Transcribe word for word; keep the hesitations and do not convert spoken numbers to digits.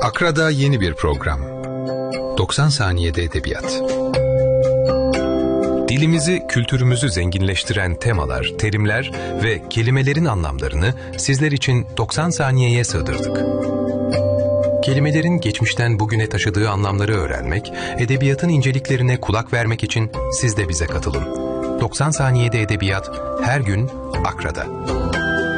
Akra'da yeni bir program. doksan saniyede edebiyat. Dilimizi, kültürümüzü zenginleştiren temalar, terimler ve kelimelerin anlamlarını sizler için doksan saniyeye sığdırdık. Kelimelerin geçmişten bugüne taşıdığı anlamları öğrenmek, edebiyatın inceliklerine kulak vermek için siz de bize katılın. doksan saniyede edebiyat her gün Akra'da.